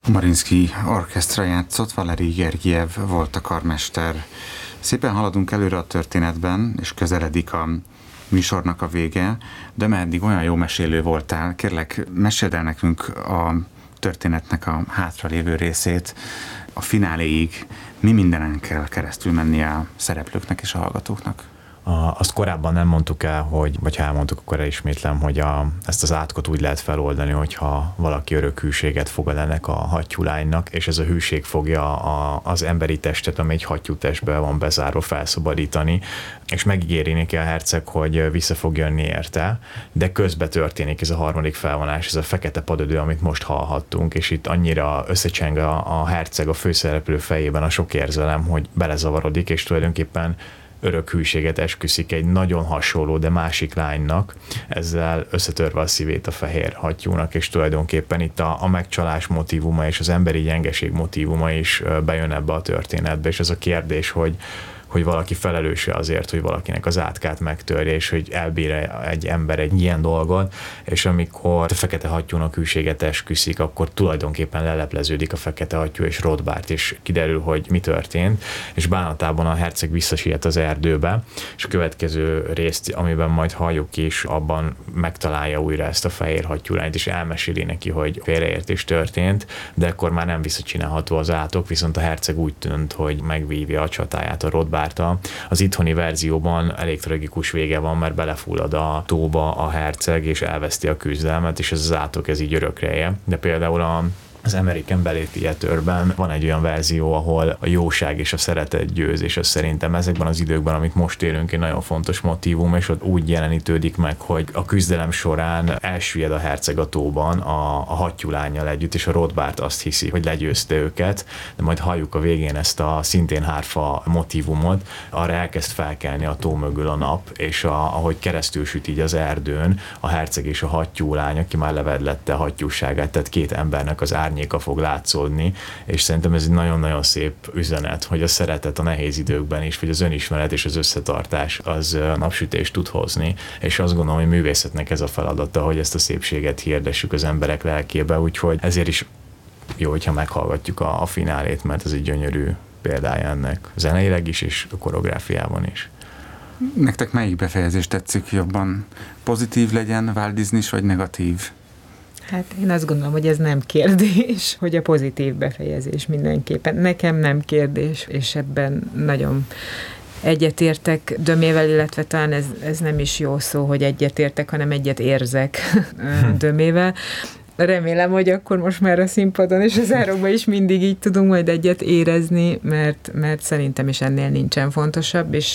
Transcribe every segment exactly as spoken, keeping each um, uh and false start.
Mariinsky Orchestra játszott, Valeri Gergiev volt a karmester. Szépen haladunk előre a történetben, és közeledik a műsornak a vége, de már eddig olyan jó mesélő voltál, kérlek, meséld el nekünk a történetnek a hátralévő részét, a fináléig, mi mindenen kell keresztül mennie a szereplőknek és a hallgatóknak. A, azt korábban nem mondtuk el, hogy, vagy ha elmondtuk, akkor elismétlem, hogy a, ezt az átkot úgy lehet feloldani, hogyha valaki örök hűséget fogad ennek a hattyúlánynak, és ez a hűség fogja a, az emberi testet, ami egy hattyútestbe van bezárva, felszabadítani, és megígéri neki a herceg, hogy vissza fog jönni érte, de közben történik ez a harmadik felvonás, ez a fekete padödő, amit most hallhattunk, és itt annyira összecseng a, a herceg a főszereplő fejében a sok érzelem, hogy belezavarodik, és tulajdonképpen örök hűséget esküszik egy nagyon hasonló, de másik lánynak, ezzel összetörve a szívét a fehér hattyúnak, és tulajdonképpen itt a, a megcsalás motívuma és az emberi gyengeség motívuma is bejön ebbe a történetbe, és ez a kérdés, hogy hogy valaki felelőse azért, hogy valakinek az átkát megtörje, és hogy elbír egy ember egy ilyen dolgot, és amikor a fekete hattyúnak hűséget esküszik, akkor tulajdonképpen lelepleződik a fekete hattyú és Rothbart, és kiderül, hogy mi történt, és bánatában a herceg visszasiet az erdőbe, és a következő részt, amiben majd halljuk is, abban megtalálja újra ezt a fehér hattyúlányt, és elmeséli neki, hogy félreértés történt, de akkor már nem visszacsinálható az átok, viszont a herceg úgy tűnt, hogy megvívja a csatáját a Rothbart. Az itthoni verzióban elég tragikus vége van, mert belefullad a tóba a herceg, és elveszti a küzdelmet, és ez az átok ez így örökre él. De például a az American Ballet Theatre-ben van egy olyan verzió, ahol a jóság és a szeretet győz, és ez szerintem ezekben az időkben, amit most élünk, egy nagyon fontos motívum, és ott úgy jelenítődik meg, hogy a küzdelem során elsüllyed a herceg a tóban a, a hattyúlánnyal együtt, és a Rothbart azt hiszi, hogy legyőzte őket, de majd halljuk a végén ezt a szintén hárfa motívumot, arra elkezd felkelni a tó mögül a nap, és a, ahogy keresztül süt így az erdőn, a herceg és a hattyúlány, aki már levedlette a hattyúságát, tehát két embernek az árnyéka fog látszódni, és szerintem ez egy nagyon-nagyon szép üzenet, hogy a szeretet a nehéz időkben is, vagy az önismeret és az összetartás az napsütést tud hozni, és azt gondolom, hogy művészetnek ez a feladata, hogy ezt a szépséget hirdessük az emberek lelkébe, úgyhogy ezért is jó, hogyha meghallgatjuk a, a finálét, mert ez egy gyönyörű példája ennek zeneileg is, és a koreográfiában is. Nektek melyik befejezés tetszik jobban? Pozitív legyen, Walt Disney-s, vagy negatív? Hát én azt gondolom, hogy ez nem kérdés, hogy a pozitív befejezés mindenképpen. Nekem nem kérdés, és ebben nagyon egyetértek Dömével, illetve talán ez, ez nem is jó szó, hogy egyetértek, hanem egyet érzek Dömével. Remélem, hogy akkor most már a színpadon és az árokban is mindig így tudunk majd egyet érezni, mert, mert szerintem is ennél nincsen fontosabb, és,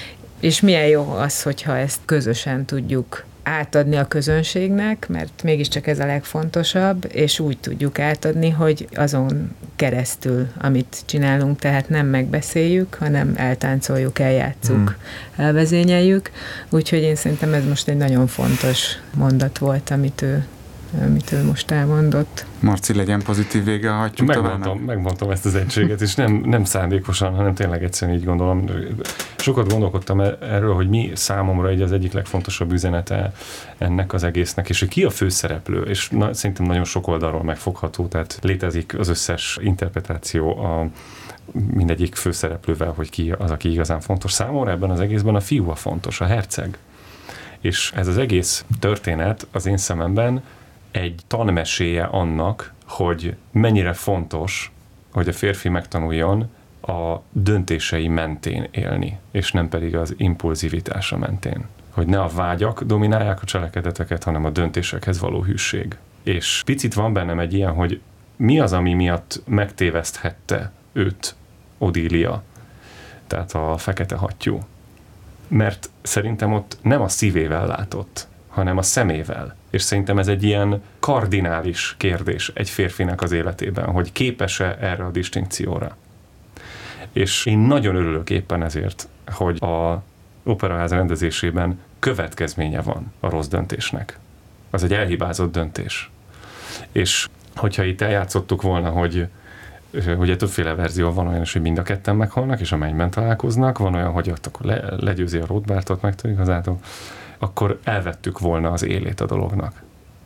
és milyen jó az, hogyha ezt közösen tudjuk átadni a közönségnek, mert mégiscsak ez a legfontosabb, és úgy tudjuk átadni, hogy azon keresztül, amit csinálunk, tehát nem megbeszéljük, hanem eltáncoljuk, eljátszuk, hmm. elvezényeljük. Úgyhogy én szerintem ez most egy nagyon fontos mondat volt, amit ő amit ő most elmondott. Marci, legyen pozitív vége a hattyú megmondtam, megmondtam ezt az egységet, és nem, nem szándékosan, hanem tényleg egyszerűen így gondolom. Sokat gondolkodtam erről, hogy mi számomra egy az egyik legfontosabb üzenete ennek az egésznek, és hogy ki a főszereplő, és na, szerintem nagyon sok oldalról megfogható, tehát létezik az összes interpretáció a mindegyik főszereplővel, hogy ki az, aki igazán fontos. Számomra ebben az egészben a fiú a fontos, a herceg. És ez az egész történet az én szememben egy tanmeséje annak, hogy mennyire fontos, hogy a férfi megtanuljon a döntései mentén élni, és nem pedig az impulzivitása mentén. Hogy ne a vágyak dominálják a cselekedeteket, hanem a döntésekhez való hűség. És picit van bennem egy ilyen, hogy mi az, ami miatt megtéveszthette őt Odília, tehát a fekete hattyú. Mert szerintem ott nem a szívével látott, hanem a szemével. És szerintem ez egy ilyen kardinális kérdés egy férfinak az életében, hogy képes-e erre a distinkcióra. És én nagyon örülök éppen ezért, hogy a Operaház rendezésében következménye van a rossz döntésnek. Az egy elhibázott döntés. És hogyha itt eljátszottuk volna, hogy ugye többféle verzió van, olyan is, hogy mind a ketten meghalnak, és a mennyben találkoznak, van olyan, hogy ott akkor le, legyőzi a Rothbartot, megtörik az átok, akkor elvettük volna az élét a dolognak.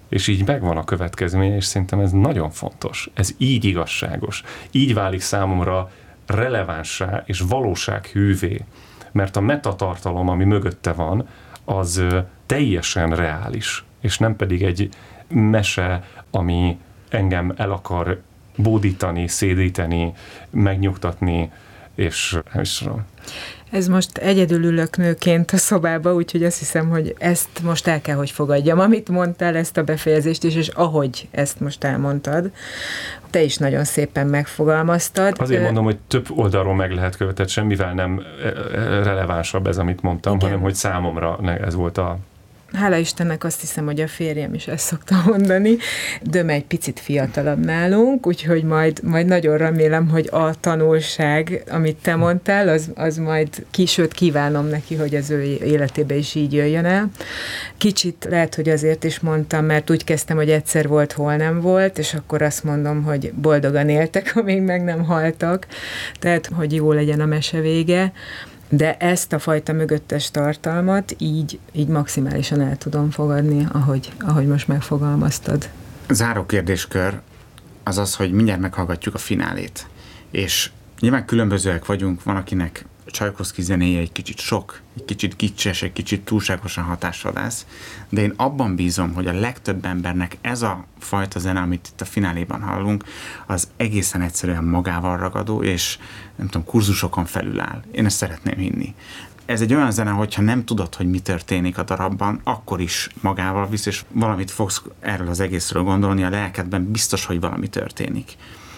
és így megvan a következménye, és szerintem ez nagyon fontos. Ez így igazságos. Így válik számomra relevánssá és valósághűvé, mert a metatartalom, ami mögötte van, az teljesen reális, és nem pedig egy mese, ami engem el akar bódítani, szédíteni, megnyugtatni, és nem is tudom. Ez most egyedül ülök nőként a szobába, úgyhogy azt hiszem, hogy ezt most el kell, hogy fogadjam, amit mondtál, ezt a befejezést is, és ahogy ezt most elmondtad, te is nagyon szépen megfogalmaztad. Azért mondom, hogy több oldalról meg lehet követett, semmivel nem relevánsabb ez, amit mondtam, igen, hanem hogy számomra ez volt a... Hála Istennek azt hiszem, hogy a férjem is ezt szokta mondani. Döme egy picit fiatalabb nálunk, úgyhogy majd, majd nagyon remélem, hogy a tanulság, amit te mondtál, az, az majd később kívánom neki, hogy az ő életébe is így jöjjön el. Kicsit lehet, hogy azért is mondtam, mert úgy kezdtem, hogy egyszer volt, hol nem volt, és akkor azt mondom, hogy boldogan éltek, amíg meg nem haltak. Tehát, hogy jó legyen a mese vége. De ezt a fajta mögöttes tartalmat így, így maximálisan el tudom fogadni, ahogy, ahogy most megfogalmaztad. Záró kérdéskör az az, hogy mindjárt meghallgatjuk a finálét. És nyilván különbözőek vagyunk, van akinek Csajkovszky zenéje egy kicsit sok, egy kicsit kicses, egy kicsit túlságosan hatásvadász, de én abban bízom, hogy a legtöbb embernek ez a fajta zene, amit itt a fináléban hallunk, az egészen egyszerűen magával ragadó, és nem tudom, kurzusokon felül áll. Én ezt szeretném hinni. Ez egy olyan zene, hogyha nem tudod, hogy mi történik a darabban, akkor is magával visz, és valamit fogsz erről az egészről gondolni, a lelkedben biztos, hogy valami történik.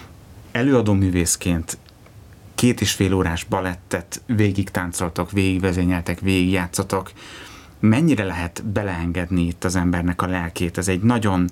Előadó művészként két és fél órás balettet végig táncoltok, végig vezényeltek, végig játszotok. Mennyire lehet beleengedni itt az embernek a lelkét? Ez egy nagyon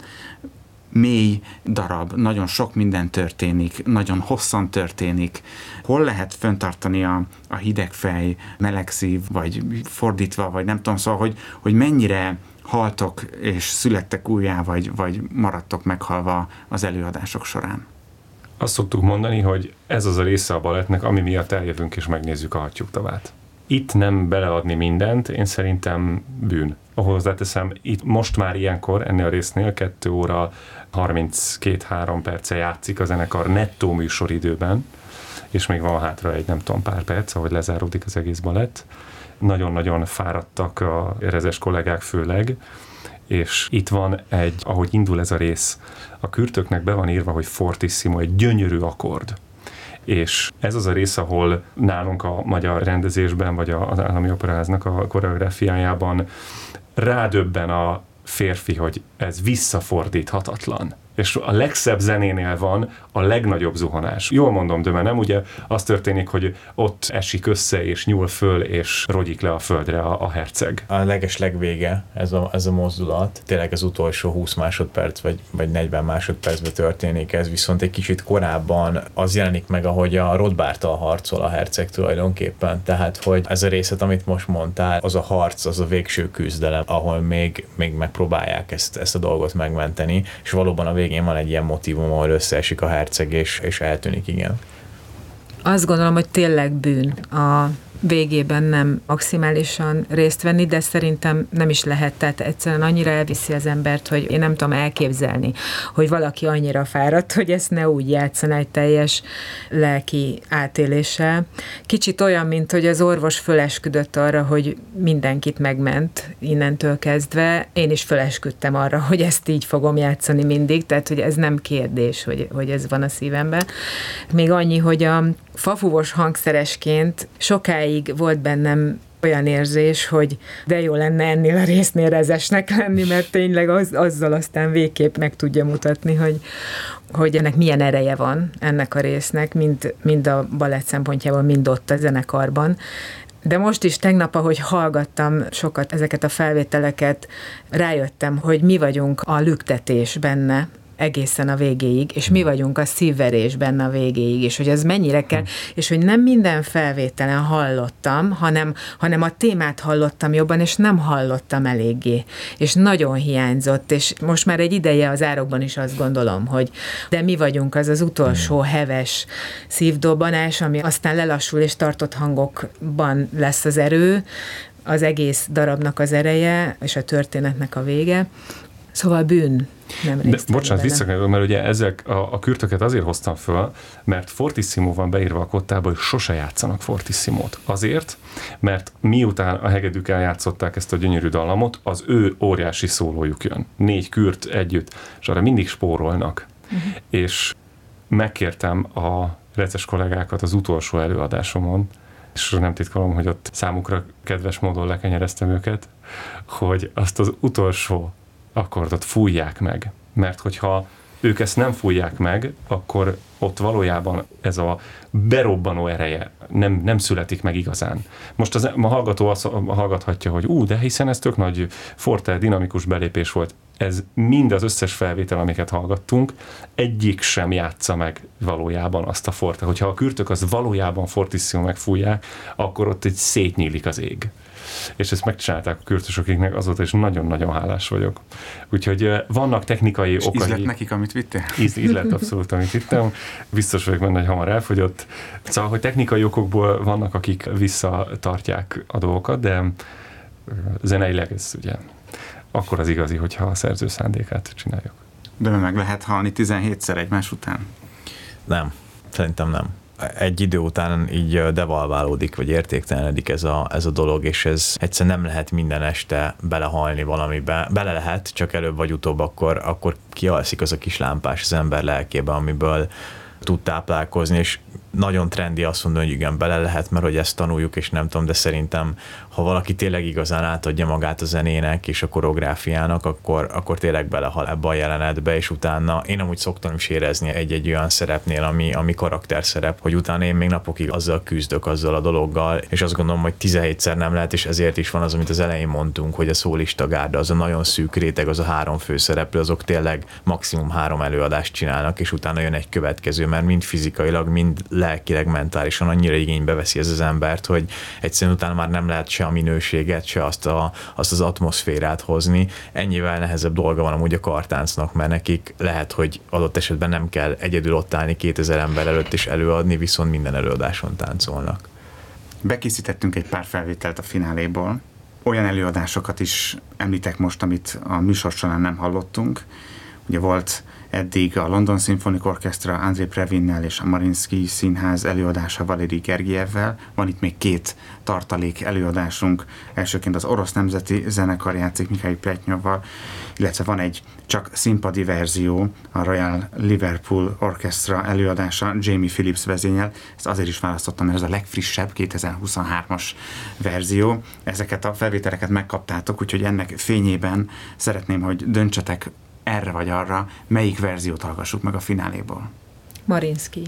mély darab, nagyon sok minden történik, nagyon hosszan történik. Hol lehet fenntartani a, a hideg fej, meleg szív, vagy fordítva, vagy nem tudom, szóval, hogy, hogy mennyire haltok és születtek újjá, vagy, vagy maradtok meghalva az előadások során? Azt szoktuk mondani, hogy ez az a része a balettnek, ami miatt eljövünk és megnézzük a Hattyúk tavát. Itt nem beleadni mindent, én szerintem bűn. Hozzáteszem, itt most már ilyenkor, ennél a résznél kettő óra harminckét-három perce játszik a zenekar nettó műsoridőben, és még van hátra egy nem tudom pár perc, ahogy lezáródik az egész balett. Nagyon-nagyon fáradtak a érezes kollégák főleg, és itt van egy, ahogy indul ez a rész, a kürtöknek be van írva, hogy fortissimo, egy gyönyörű akkord. És ez az a rész, ahol nálunk a magyar rendezésben, vagy az Állami Operaháznak a koreográfiájában rádöbben a férfi, hogy ez visszafordíthatatlan. És a legszebb zenénél van a legnagyobb zuhanás. Jól mondom, de nem ugye az történik, hogy ott esik össze, és nyúl föl, és rogyik le a földre a, a herceg. A leges legvége, ez a, ez a mozdulat, tényleg az utolsó húsz másodperc, vagy, vagy negyven másodpercben történik ez, viszont egy kicsit korábban az jelenik meg, ahogy a Rodbárttal harcol a herceg tulajdonképpen. Tehát, hogy ez a részlet, amit most mondtál, az a harc, az a végső küzdelem, ahol még, még megpróbálják ezt, ezt a dolgot megmenteni, és valóban a végén van egy ilyen motívum, ahol összeesik a herceg, és, és eltűnik, igen. Azt gondolom, hogy tényleg bűn a végében nem maximálisan részt venni, de szerintem nem is lehet, tehát egyszerűen annyira elviszi az embert, hogy én nem tudom elképzelni, hogy valaki annyira fáradt, hogy ezt ne úgy játszaná egy teljes lelki átéléssel. Kicsit olyan, mint hogy az orvos fölesküdött arra, hogy mindenkit megment innentől kezdve. Én is fölesküdtem arra, hogy ezt így fogom játszani mindig, tehát hogy ez nem kérdés, hogy, hogy ez van a szívemben. Még annyi, hogy a fafúvos hangszeresként sokáig volt bennem olyan érzés, hogy de jó lenne ennél a résznél rezesnek lenni, mert tényleg az, azzal aztán végképp meg tudja mutatni, hogy, hogy ennek milyen ereje van ennek a résznek, mind, mind a balett szempontjából, mind ott a zenekarban. De most is tegnap, ahogy hallgattam sokat ezeket a felvételeket, rájöttem, hogy mi vagyunk a lüktetés benne, egészen a végéig, és mi vagyunk a szívverés benne a végéig, és hogy ez mennyire kell, és hogy nem minden felvételen hallottam, hanem, hanem a témát hallottam jobban, és nem hallottam eléggé, és nagyon hiányzott, és most már egy ideje az árokban is azt gondolom, hogy de mi vagyunk az az utolsó heves szívdobbanás, ami aztán lelassul, és tartott hangokban lesz az erő, az egész darabnak az ereje, és a történetnek a vége. Szóval bűn. Nem De, bocsánat, visszakerül, mert ugye ezek a, a kürtöket azért hoztam föl, mert fortissimo van beírva a kottába, hogy sose játszanak fortissimót. Azért, mert miután a hegedűk eljátszották ezt a gyönyörű dallamot, az ő óriási szólójuk jön. Négy kürt együtt, és arra mindig spórolnak. Uh-huh. És megkértem a reces kollégákat az utolsó előadásomon, és nem titkolom, hogy ott számukra kedves módon lekenyereztem őket, hogy azt az utolsó akkordot fújják meg. Mert hogyha ők ezt nem fújják meg, akkor ott valójában ez a berobbanó ereje nem, nem születik meg igazán. Most az, a hallgató azt hallgathatja, hogy ú, de hiszen ez tök nagy forte, dinamikus belépés volt. Ez mind az összes felvétel, amiket hallgattunk, egyik sem játsza meg valójában azt a forte. Hogyha a kürtök az valójában fortissimo megfújják, akkor ott egy szétnyílik az ég. És ezt megcsinálták a kürtösöknek, azóta is nagyon-nagyon hálás vagyok. Úgyhogy vannak technikai és okai. És íz lett nekik, amit vittél? Íz, íz lett abszolút, amit vittem. Biztos vagyok benne, hogy hamar elfogyott. Szóval, hogy technikai okokból vannak, akik visszatartják a dolgokat, de zeneileg ez ugye akkor az igazi, hogyha a szerző szándékát csináljuk. De meg lehet halni tizenhétszer egymás után? Nem, szerintem nem. Egy idő után így devalválódik, vagy értéktelenedik ez a, ez a dolog, és ez egyszerűen nem lehet minden este belehalni valamibe. Bele lehet, csak előbb vagy utóbb akkor, akkor kialszik az a kis lámpás az ember lelkébe, amiből tud táplálkozni, és nagyon trendi azt mondani, hogy igen, bele lehet, mert hogy ezt tanuljuk, és nem tudom, de szerintem, ha valaki tényleg igazán átadja magát a zenének és a koreográfiának, akkor, akkor tényleg belehal ebbe a jelenetbe, és utána én amúgy szoktam is érezni egy-egy olyan szerepnél, ami, ami karakterszerep, hogy utána én még napokig azzal küzdök, azzal a dologgal, és azt gondolom, hogy tizenhétszer nem lehet, és ezért is van az, amit az elején mondtunk, hogy a szólista gárda, az a nagyon szűk réteg, az a három főszereplő, azok tényleg maximum három előadást csinálnak, és utána jön egy következő, mert mind fizikailag, mind lelkileg, mentálisan annyira igénybe veszi ez az embert, hogy egyszerűen utána már nem lehet se a minőséget, se azt, a, azt az atmoszférát hozni. Ennyivel nehezebb dolga van amúgy a kartáncnak, mert nekik lehet, hogy adott esetben nem kell egyedül ott állni kétezer ember előtt és előadni, viszont minden előadáson táncolnak. Bekészítettünk egy pár felvételt a fináléból. Olyan előadásokat is említek most, amit a műsor során nem hallottunk. Ugye volt eddig a London Symphonic Orchestra André Previnnel és a Mariinsky Színház előadása Valeri Gergijevvel. Van itt még két tartalék előadásunk. Elsőként az Orosz Nemzeti Zenekar játszik Mihály Pletnyovval, illetve van egy csak színpadi verzió, a Royal Liverpool Orchestra előadása Jamie Phillips vezényel. Ezt azért is választottam, mert ez a legfrissebb kétezer-huszonhármas verzió. Ezeket a felvételeket megkaptátok, úgyhogy ennek fényében szeretném, hogy döntsetek erre vagy arra, melyik verziót hallgassuk meg a fináléból. Mariinsky.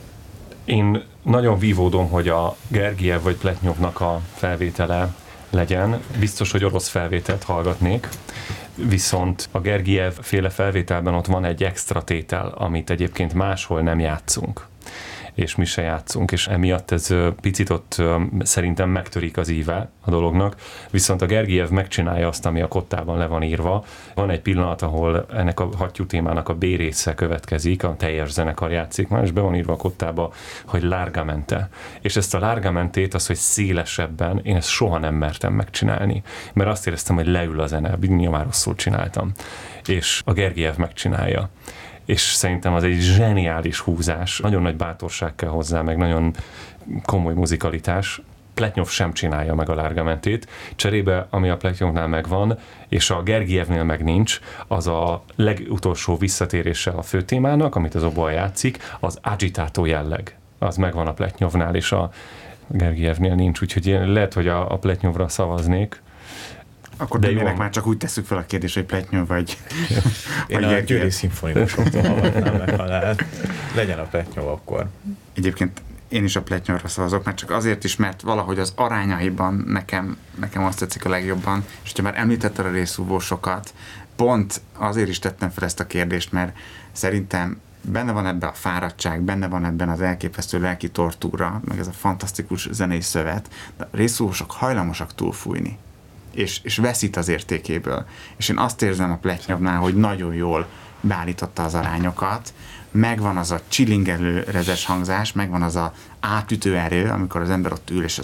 Én nagyon vívódom, hogy a Gergijev vagy Pletnyovnak a felvétele legyen. Biztos, hogy orosz felvételt hallgatnék, viszont a Gergijev féle felvételben ott van egy extra tétel, amit egyébként máshol nem játszunk, és mi se játszunk, és emiatt ez picit ott szerintem megtörik az íve a dolognak, viszont a Gergijev megcsinálja azt, ami a kottában le van írva. Van egy pillanat, ahol ennek a hattyú témának a B része következik, a teljes zenekar játszik már, és be van írva a kottába, hogy largamente. És ezt a largamentét, az, hogy szélesebben, én ezt soha nem mertem megcsinálni, mert azt éreztem, hogy leül a zene, nyilván rosszul csináltam. És a Gergijev megcsinálja. És szerintem az egy zseniális húzás, nagyon nagy bátorság kell hozzá, meg nagyon komoly muzikalitás. Pletnyov sem csinálja meg a largamentét, cserébe, ami a Pletnyovnál megvan, és a Gergijevnél meg nincs, az a legutolsó visszatérése a főtémának, amit az oboa játszik, az agitátó jelleg. Az megvan a Pletnyovnál, és a Gergijevnél nincs, úgyhogy én lehet, hogy a, a Pletnyovra szavaznék. Akkor tényleg már csak úgy tesszük fel a kérdést, hogy Pletnyov vagy... Én a Győri szimfonikusoktól hallgatnám meg, ha lehet. Legyen a Pletnyov akkor. Egyébként én is a Pletnyovra szavazok, mert csak azért is, mert valahogy az arányaiban nekem, nekem azt tetszik a legjobban, és ha már említetted a részúvósokat, pont azért is tettem fel ezt a kérdést, mert szerintem benne van ebben a fáradtság, benne van ebben az elképesztő lelki tortúra, meg ez a fantasztikus zenei szövet, de a részúvósok hajlamosak túlfújni. És, és veszít az értékéből. És én azt érzem a Pletnyovnál, hogy nagyon jól beállította az arányokat, megvan az a csilingelő rezes hangzás, megvan az a átütő erő, amikor az ember ott ül, és az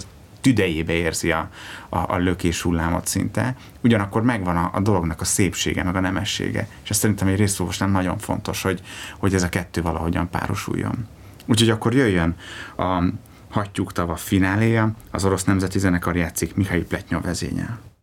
tüdejébe érzi a, a, a lökés hullámot szinte, ugyanakkor megvan a, a dolognak a szépsége, meg a nemessége. És ez szerintem egy részszóvosnál nagyon fontos, hogy, hogy ez a kettő valahogyan párosuljon. Úgyhogy akkor jöjjön a Hattyúk tava fináléja, az orosz nemzeti zenekar játszik Mihail Pletnyov vezényel.